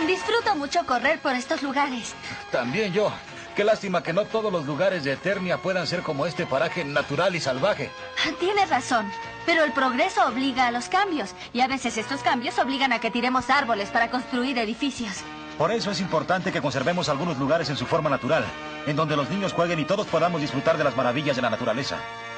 Disfruto mucho correr por estos lugares. También yo. Qué lástima que no todos los lugares de Eternia puedan ser como este paraje natural y salvaje. Tienes razón, pero el progreso obliga a los cambios. Y a veces estos cambios obligan a que tiremos árboles para construir edificios. Por eso es importante que conservemos algunos lugares en su forma natural, en donde los niños jueguen y todos podamos disfrutar de las maravillas de la naturaleza.